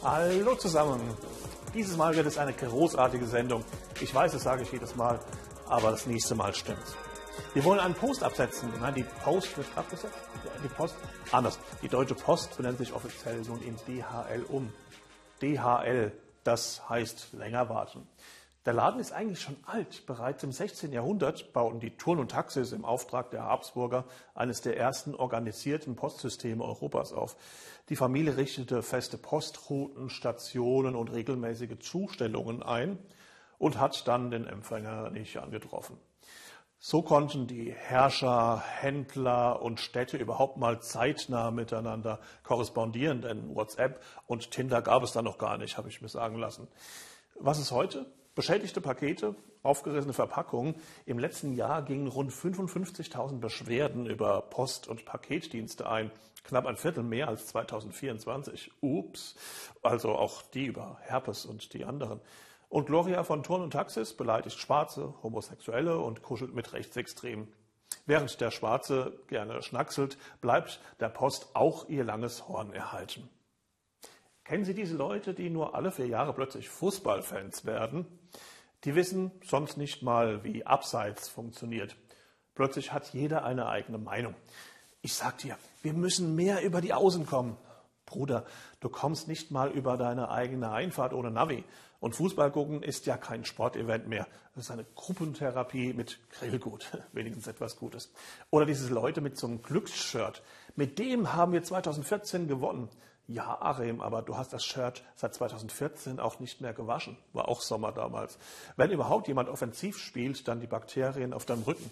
Hallo zusammen. Dieses Mal wird es eine großartige Sendung. Ich weiß, das sage ich jedes Mal, aber das nächste Mal stimmt's. Wir wollen einen Post absetzen. Nein, die Post wird abgesetzt. Die Post, anders. Die Deutsche Post benennt sich offiziell nun in DHL um. DHL, das heißt länger warten. Der Laden ist eigentlich schon alt. Bereits im 16. Jahrhundert bauten die Thurn und Taxis im Auftrag der Habsburger eines der ersten organisierten Postsysteme Europas auf. Die Familie richtete feste Postrouten, Stationen und regelmäßige Zustellungen ein und hat dann den Empfänger nicht angetroffen. So konnten die Herrscher, Händler und Städte überhaupt mal zeitnah miteinander korrespondieren, denn WhatsApp und Tinder gab es da noch gar nicht, habe ich mir sagen lassen. Was ist heute? Beschädigte Pakete, aufgerissene Verpackungen. Im letzten Jahr gingen rund 55.000 Beschwerden über Post- und Paketdienste ein. Knapp ein Viertel mehr als 2024. Ups. Also auch die über Herpes und die anderen. Und Gloria von Thurn und Taxis beleidigt Schwarze, Homosexuelle und kuschelt mit Rechtsextremen. Während der Schwarze gerne schnackselt, bleibt der Post auch ihr langes Horn erhalten. Kennen Sie diese Leute, die nur alle 4 Jahre plötzlich Fußballfans werden? Die wissen sonst nicht mal, wie Abseits funktioniert. Plötzlich hat jeder eine eigene Meinung. Ich sag dir, wir müssen mehr über die Außen kommen. Bruder, du kommst nicht mal über deine eigene Einfahrt ohne Navi. Und Fußball gucken ist ja kein Sportevent mehr. Das ist eine Gruppentherapie mit Grillgut. Wenigstens etwas Gutes. Oder diese Leute mit so einem Glücksshirt. Mit dem haben wir 2014 gewonnen. Ja, Achim, aber du hast das Shirt seit 2014 auch nicht mehr gewaschen. War auch Sommer damals. Wenn überhaupt jemand offensiv spielt, dann die Bakterien auf deinem Rücken.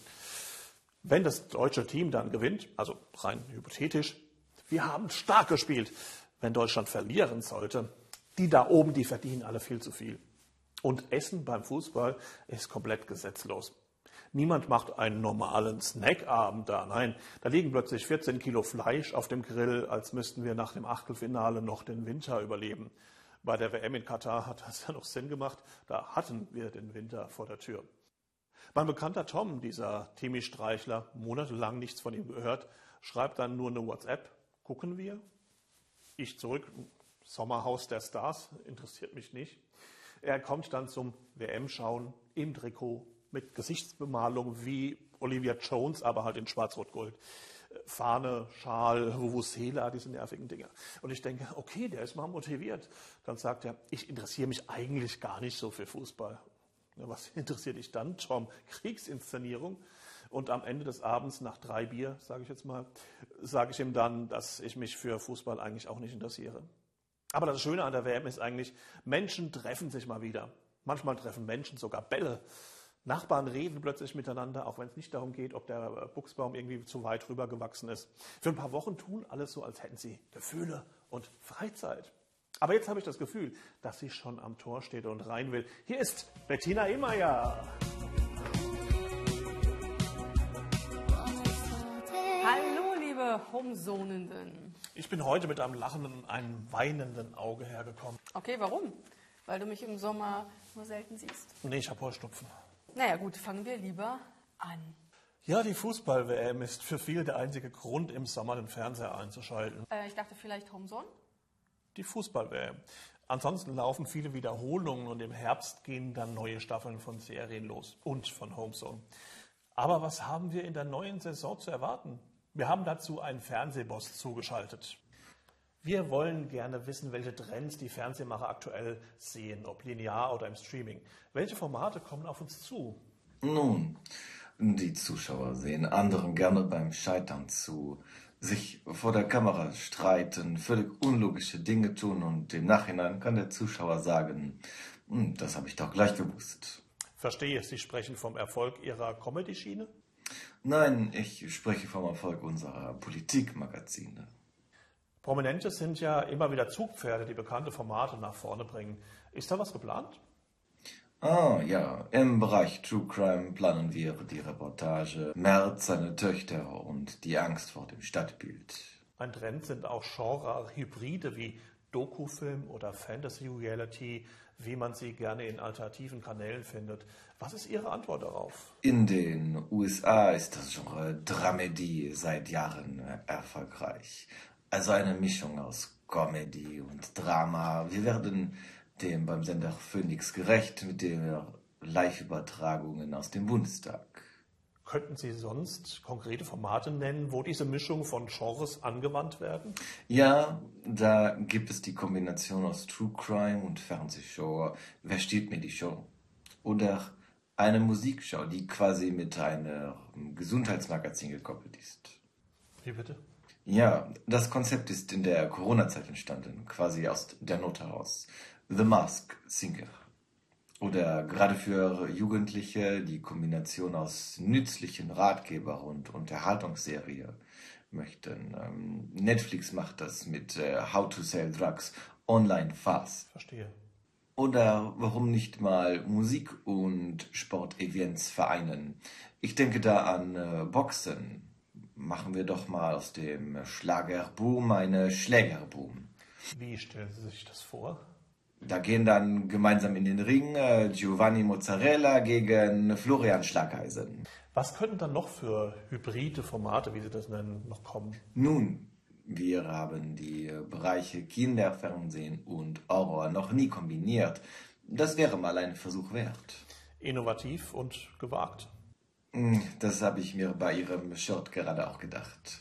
Wenn das deutsche Team dann gewinnt, also rein hypothetisch, wir haben stark gespielt. Wenn Deutschland verlieren sollte, die da oben, die verdienen alle viel zu viel. Und Essen beim Fußball ist komplett gesetzlos. Niemand macht einen normalen Snackabend da. Nein, da liegen plötzlich 14 Kilo Fleisch auf dem Grill, als müssten wir nach dem Achtelfinale noch den Winter überleben. Bei der WM in Katar hat das ja noch Sinn gemacht. Da hatten wir den Winter vor der Tür. Mein Bekannter Tom, dieser Timmy-Streichler, monatelang nichts von ihm gehört, schreibt dann nur eine WhatsApp. Gucken wir? Ich zurück. Sommerhaus der Stars, interessiert mich nicht. Er kommt dann zum WM-Schauen im Trikot mit Gesichtsbemalung wie Olivia Jones, aber halt in Schwarz-Rot-Gold. Fahne, Schal, Vuvuzela, diese nervigen Dinger. Und ich denke, okay, der ist mal motiviert. Dann sagt er, ich interessiere mich eigentlich gar nicht so für Fußball. Ja, was interessiert dich dann, Tom? Kriegsinszenierung. Und am Ende des Abends, nach 3 Bier, sage ich jetzt mal, sage ich ihm dann, dass ich mich für Fußball eigentlich auch nicht interessiere. Aber das Schöne an der WM ist eigentlich, Menschen treffen sich mal wieder. Manchmal treffen Menschen sogar Bälle. Nachbarn reden plötzlich miteinander, auch wenn es nicht darum geht, ob der Buchsbaum irgendwie zu weit rüber gewachsen ist. Für ein paar Wochen tun alles so, als hätten sie Gefühle und Freizeit. Aber jetzt habe ich das Gefühl, dass sie schon am Tor steht und rein will. Hier ist Bettina Ehmeyer. Hallo, liebe Homesonenden. Ich bin heute mit einem lachenden und einem weinenden Auge hergekommen. Okay, warum? Weil du mich im Sommer nur selten siehst. Nee, ich habe Heuschnupfen. Naja gut, fangen wir lieber an. Ja, die Fußball-WM ist für viele der einzige Grund, im Sommer den Fernseher einzuschalten. Ich dachte vielleicht Homezone? Die Fußball-WM. Ansonsten laufen viele Wiederholungen und im Herbst gehen dann neue Staffeln von Serien los und von Homezone. Aber was haben wir in der neuen Saison zu erwarten? Wir haben dazu einen Fernsehboss zugeschaltet. Wir wollen gerne wissen, welche Trends die Fernsehmacher aktuell sehen, ob linear oder im Streaming. Welche Formate kommen auf uns zu? Nun, die Zuschauer sehen anderen gerne beim Scheitern zu, sich vor der Kamera streiten, völlig unlogische Dinge tun und im Nachhinein kann der Zuschauer sagen, das habe ich doch gleich gewusst. Verstehe, Sie sprechen vom Erfolg Ihrer Comedy-Schiene? Nein, ich spreche vom Erfolg unserer Politikmagazine. Prominente sind ja immer wieder Zugpferde, die bekannte Formate nach vorne bringen. Ist da was geplant? Ah ja, im Bereich True Crime planen wir die Reportage Merz, seine Töchter und die Angst vor dem Stadtbild. Ein Trend sind auch Genre-Hybride wie Dokufilm oder Fantasy-Reality, wie man sie gerne in alternativen Kanälen findet. Was ist Ihre Antwort darauf? In den USA ist das Genre Dramedie seit Jahren erfolgreich. Also eine Mischung aus Comedy und Drama. Wir werden dem beim Sender Phoenix gerecht mit den Live-Übertragungen aus dem Bundestag. Könnten Sie sonst konkrete Formate nennen, wo diese Mischung von Genres angewandt werden? Ja, da gibt es die Kombination aus True Crime und Fernsehshow. Wer stiehlt mir die Show? Oder eine Musikshow, die quasi mit einem Gesundheitsmagazin gekoppelt ist. Wie bitte? Ja, das Konzept ist in der Corona-Zeit entstanden, quasi aus der Not heraus. The Mask Singer. Oder gerade für Jugendliche die Kombination aus nützlichen Ratgeber und Unterhaltungsserie möchten. Netflix macht das mit How to Sell Drugs online fast. Verstehe. Oder warum nicht mal Musik und Sportevents vereinen? Ich denke da an Boxen. Machen wir doch mal aus dem Schlagerboom eine Schlägerboom. Wie stellen Sie sich das vor? Da gehen dann gemeinsam in den Ring Giovanni Mozzarella gegen Florian Schlageisen. Was könnten dann noch für hybride Formate, wie Sie das nennen, noch kommen? Nun, wir haben die Bereiche Kinderfernsehen und Horror noch nie kombiniert. Das wäre mal ein Versuch wert. Innovativ und gewagt. Das habe ich mir bei Ihrem Shirt gerade auch gedacht.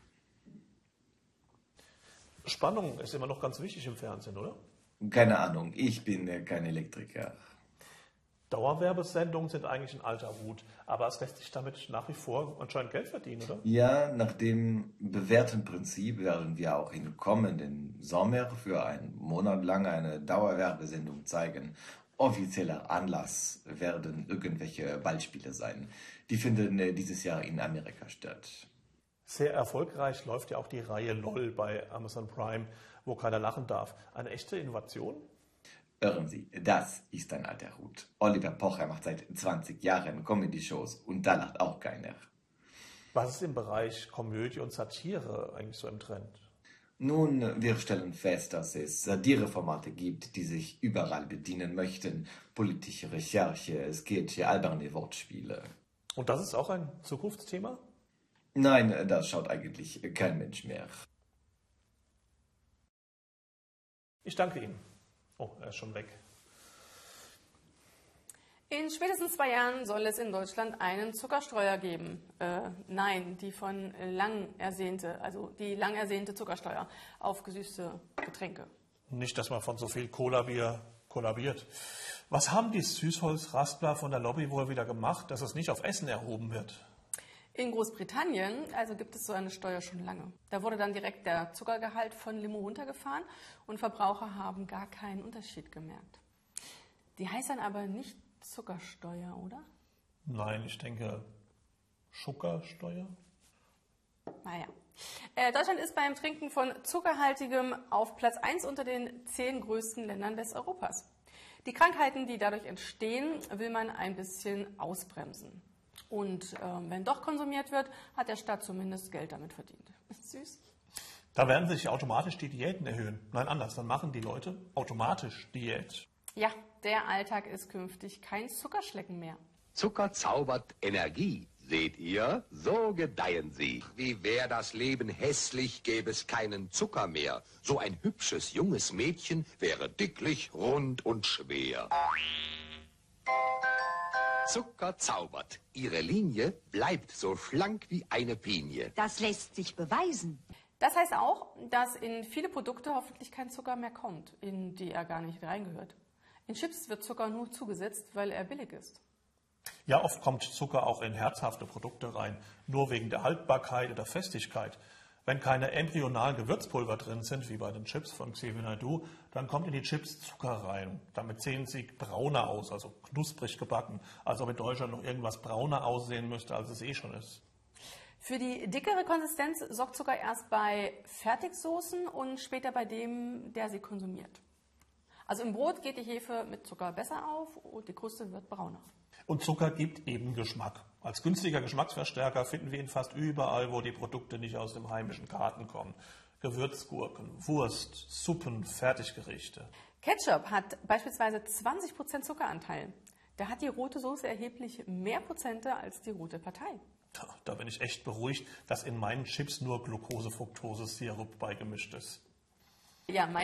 Spannung ist immer noch ganz wichtig im Fernsehen, oder? Keine Ahnung, ich bin kein Elektriker. Dauerwerbesendungen sind eigentlich ein alter Hut, aber es lässt sich damit nach wie vor anscheinend Geld verdienen, oder? Ja, nach dem bewährten Prinzip werden wir auch im kommenden Sommer für einen Monat lang eine Dauerwerbesendung zeigen. Offizieller Anlass werden irgendwelche Ballspiele sein. Die finden dieses Jahr in Amerika statt. Sehr erfolgreich läuft ja auch die Reihe LOL bei Amazon Prime, wo keiner lachen darf. Eine echte Innovation? Hören Sie, das ist ein alter Hut. Oliver Pocher macht seit 20 Jahren Comedy-Shows und da lacht auch keiner. Was ist im Bereich Komödie und Satire eigentlich so im Trend? Nun, wir stellen fest, dass es Satireformate gibt, die sich überall bedienen möchten. Politische Recherche, es geht hier alberne Wortspiele. Und das ist auch ein Zukunftsthema? Nein, das schaut eigentlich kein Mensch mehr. Ich danke Ihnen. Oh, er ist schon weg. In spätestens 2 Jahren soll es in Deutschland einen Zuckersteuer geben. Nein, die lang ersehnte Zuckersteuer auf gesüßte Getränke. Nicht, dass man von so viel Cola-Bier kollabiert. Was haben die Süßholzraspler von der Lobby wohl wieder gemacht, dass es nicht auf Essen erhoben wird? In Großbritannien gibt es so eine Steuer schon lange. Da wurde dann direkt der Zuckergehalt von Limo runtergefahren und Verbraucher haben gar keinen Unterschied gemerkt. Die heißt dann aber nicht Zuckersteuer, oder? Nein, ich denke Zuckersteuer. Naja. Deutschland ist beim Trinken von Zuckerhaltigem auf Platz 1 unter den 10 größten Ländern Westeuropas. Die Krankheiten, die dadurch entstehen, will man ein bisschen ausbremsen. Und wenn doch konsumiert wird, hat der Staat zumindest Geld damit verdient. Ist süß. Da werden sich automatisch die Diäten erhöhen. Nein, anders, dann machen die Leute automatisch Diät. Ja, der Alltag ist künftig kein Zuckerschlecken mehr. Zucker zaubert Energie. Seht ihr? So gedeihen sie. Wie wär das Leben hässlich, gäbe es keinen Zucker mehr. So ein hübsches, junges Mädchen wäre dicklich, rund und schwer. Zucker zaubert. Ihre Linie bleibt so schlank wie eine Pinie. Das lässt sich beweisen. Das heißt auch, dass in viele Produkte hoffentlich kein Zucker mehr kommt, in die er gar nicht reingehört. In Chips wird Zucker nur zugesetzt, weil er billig ist. Ja, oft kommt Zucker auch in herzhafte Produkte rein, nur wegen der Haltbarkeit oder Festigkeit. Wenn keine embryonalen Gewürzpulver drin sind, wie bei den Chips von Xavier Naidoo, dann kommt in die Chips Zucker rein. Damit sehen sie brauner aus, also knusprig gebacken, als ob in Deutschland noch irgendwas brauner aussehen müsste, als es eh schon ist. Für die dickere Konsistenz sorgt Zucker erst bei Fertigsoßen und später bei dem, der sie konsumiert. Also im Brot geht die Hefe mit Zucker besser auf und die Kruste wird brauner. Und Zucker gibt eben Geschmack. Als günstiger Geschmacksverstärker finden wir ihn fast überall, wo die Produkte nicht aus dem heimischen Garten kommen. Gewürzgurken, Wurst, Suppen, Fertiggerichte. Ketchup hat beispielsweise 20% Zuckeranteil. Da hat die rote Soße erheblich mehr Prozente als die rote Partei. Da bin ich echt beruhigt, dass in meinen Chips nur Glucose-Fructose-Sirup beigemischt ist. Ja,